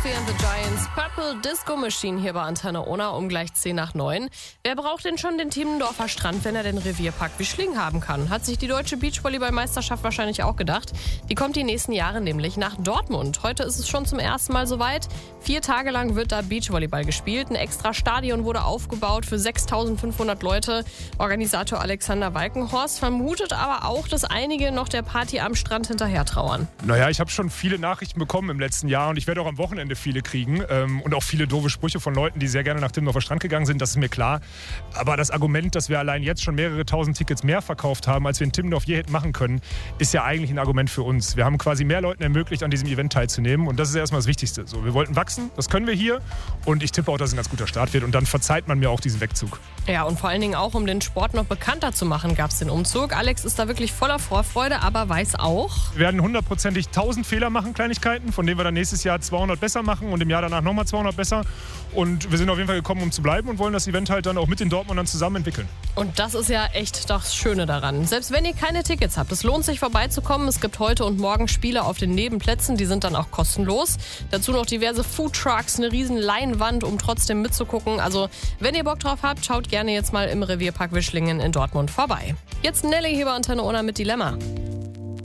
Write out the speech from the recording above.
Coffee and the Giants, Purple Disco Machine hier bei Antenne Ona um gleich 10:09. Wer braucht denn schon den Timmendorfer Strand, wenn er den Revierpark Wischling haben kann? Hat sich die deutsche Beachvolleyball-Meisterschaft wahrscheinlich auch gedacht. Die kommt die nächsten Jahre nämlich nach Dortmund. Heute ist es schon zum ersten Mal soweit. 4 Tage lang wird da Beachvolleyball gespielt. Ein extra Stadion wurde aufgebaut für 6.500 Leute. Organisator Alexander Walkenhorst vermutet aber auch, dass einige noch der Party am Strand hinterher trauern. Naja, ich habe schon viele Nachrichten bekommen im letzten Jahr und ich werde auch am Wochenende viele kriegen und auch viele doofe Sprüche von Leuten, die sehr gerne nach Timmendorfer Strand gegangen sind, das ist mir klar. Aber das Argument, dass wir allein jetzt schon mehrere tausend Tickets mehr verkauft haben, als wir in Timmendorf je hätten machen können, ist ja eigentlich ein Argument für uns. Wir haben quasi mehr Leuten ermöglicht, an diesem Event teilzunehmen und das ist erstmal das Wichtigste. So, wir wollten wachsen, das können wir hier und ich tippe auch, dass es ein ganz guter Start wird und dann verzeiht man mir auch diesen Wegzug. Ja, und vor allen Dingen auch, um den Sport noch bekannter zu machen, gab es den Umzug. Alex ist da wirklich voller Vorfreude, aber weiß auch: Wir werden 100%ig 1000 Fehler machen, Kleinigkeiten, von denen wir dann nächstes Jahr 200 besser machen und im Jahr danach nochmal 200 besser. Und wir sind auf jeden Fall gekommen, um zu bleiben und wollen das Event halt dann auch mit den Dortmundern zusammen entwickeln. Und das ist ja echt das Schöne daran. Selbst wenn ihr keine Tickets habt, es lohnt sich vorbeizukommen. Es gibt heute und morgen Spiele auf den Nebenplätzen, die sind dann auch kostenlos. Dazu noch diverse Foodtrucks, eine riesen Leinwand, um trotzdem mitzugucken. Also, wenn ihr Bock drauf habt, schaut gerne jetzt mal im Revierpark Wischlingen in Dortmund vorbei. Jetzt Nelly hier bei Antenne Ona mit Dilemma.